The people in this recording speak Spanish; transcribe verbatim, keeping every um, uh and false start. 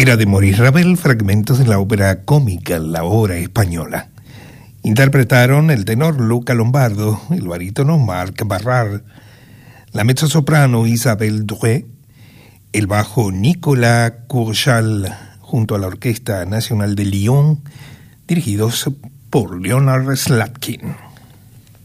Era de Maurice Ravel, fragmentos de la ópera cómica La Hora Española. Interpretaron el tenor Luca Lombardo, el barítono Marc Barrard, la mezzosoprano Isabelle Drouet, el bajo Nicolas Courchal, junto a la Orquesta Nacional de Lyon, dirigidos por Leonard Slatkin.